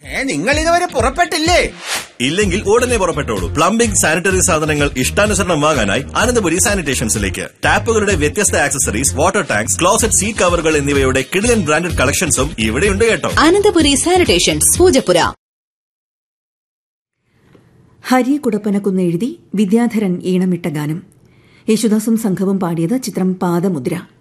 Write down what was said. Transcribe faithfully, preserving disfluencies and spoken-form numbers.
ഏ നിങ്ങൾ ഇതുവരെ പുറപ്പെട്ടില്ലേ? ഇല്ലെങ്കിൽ ഉടനെ പുറപ്പെട്ടോളൂ. പ്ലംബിംഗ്, സാനിറ്ററി സാധനങ്ങൾ ഇഷ്ടാനുസരണം വാങ്ങാനായി അനന്തപുരി സാനിറ്റേഷൻസിലേക്ക്. ടാപ്പുകളുടെ വ്യത്യസ്ത accessories, water tanks, closet, seat കവറുകൾ എന്നിവയുടെ കിടിലൻ ബ്രാൻഡഡ് കളക്ഷൻസും ഇവിടെയുണ്ട് കേട്ടോ. അനന്തപുരി സാനിറ്റേഷൻസ്, പൂജപ്പുര. ഹരി കുടപ്പനക്കുന്ന് എഴുതി വിദ്യാധരൻ ഈണമിട്ട ഗാനം. യേശുദാസും സംഘവും പാടിയത്. ചിത്രം പാദമുദ്ര.